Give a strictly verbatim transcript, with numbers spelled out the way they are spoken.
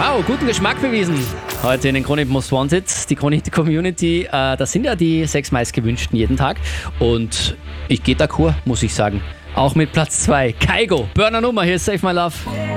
Wow, guten Geschmack bewiesen. Heute in den Krone Most Wanted, die Krone Community, äh, das sind ja die sechs meistgewünschten jeden Tag. Und ich gehe d'accord, muss ich sagen. Auch mit Platz zwei. Kaigo, Burner Nummer, hier ist Save My Love.